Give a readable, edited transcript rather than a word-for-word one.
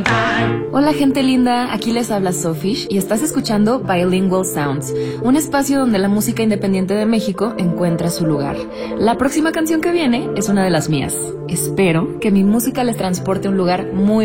Hola gente linda, aquí les habla Sofish y estás escuchando Bilingual Sounds, un espacio donde la música independiente de México encuentra su lugar. La próxima canción que viene es una de las mías. Espero que mi música les transporte a un lugar muy